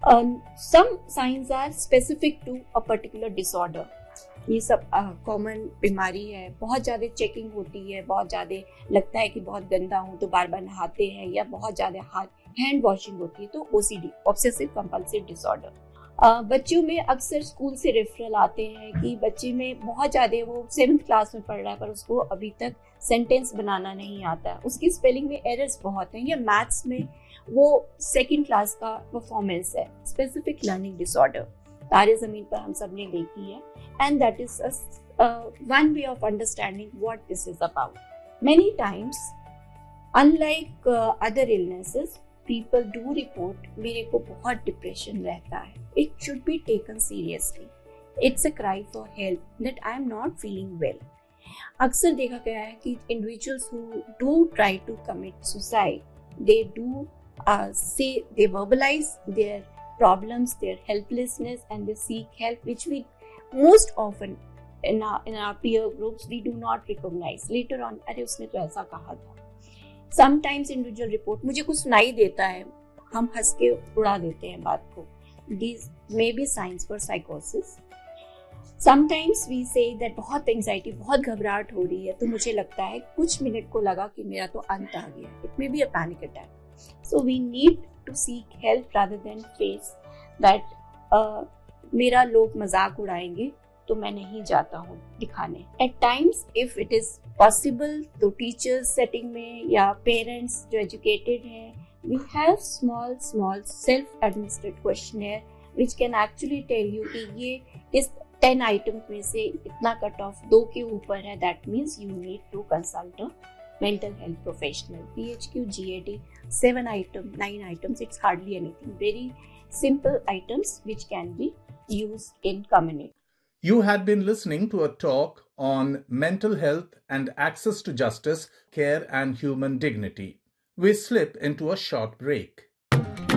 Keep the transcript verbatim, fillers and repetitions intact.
Some science are specific to a particular disorder. ये सब common uh, बीमारी है. बहुत ज़्यादा चेकिंग होती है, बहुत ज़्यादा लगता है कि बहुत गंदा हूँ तो बार बार नहाते हैं, या बहुत ज़्यादा हाथ हैंड वॉशिंग होती है, तो ओसीडी, ऑब्सेसिव कंपल्सिव डिसऑर्डर. बच्चों में अक्सर स्कूल से रेफरल आते हैं कि बच्चे में बहुत ज़्यादा, वो सेवन्थ क्लास में पढ़ रहा है पर उसको अभी तक सेंटेंस बनाना नहीं आता, उसकी स्पेलिंग में एरर्स बहुत हैं, या मैथ्स में वो सेकेंड क्लास का परफॉर्मेंस है. स्पेसिफिक लर्निंग डिसऑर्डर तारे ज़मीन पर हम सब ने देखी है. And that is a, uh, one way of understanding what this is about. Many times, unlike uh, other illnesses, people do report मेरे को बहुत डिप्रेशन रहता है. It should be taken seriously. It's a cry for help that I am not feeling well. अक्सर देखा गया है कि individuals who do try to commit suicide, they do uh, say, they verbalize their problems, their helplessness, and they seek help, which we most often in our in our peer groups we do not recognize later on. अरे उसने तो ऐसा कहा था. Sometimes individual report, मुझे कुछ सुनाई देता है, हम हंस के उड़ा देते हैं बात को. These may be signs for psychosis. Sometimes we say that बहुत anxiety, बहुत घबराहट हो रही है, तो मुझे लगता है कुछ मिनट को लगा कि मेरा तो अंत आ गया. It may be a panic attack. So we need to seek help rather than face that uh, मेरा लोग मजाक उड़ाएंगे तो मैं नहीं जाता हूँ दिखाने. Eight times if it is possible, तो टीचर्स सेटिंग में या पेरेंट्स जो एजुकेटेड हैं, we have small small self administered questionnaire which can actually tell you कि ये इस टेन आइटम्स में से इतना कट ऑफ दो के ऊपर है. That means you need to consult a mental health professional. P H Q, G A D, seven items, nine items, it's hardly anything. Very simple items which can be used in community. You had been listening to a talk on mental health and access to justice, care and human dignity. We slip into a short break.